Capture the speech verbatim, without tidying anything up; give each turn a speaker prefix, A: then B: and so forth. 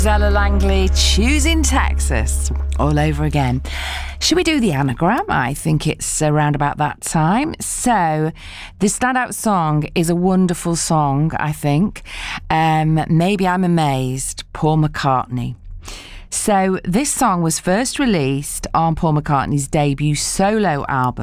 A: Zella Langley, Choosing Texas, all over again. Should we do the anagram? I think it's around about that time. So, the standout song is a wonderful song, I think. Um, Maybe I'm Amazed, Paul McCartney. So, this song was first released on Paul McCartney's debut solo album,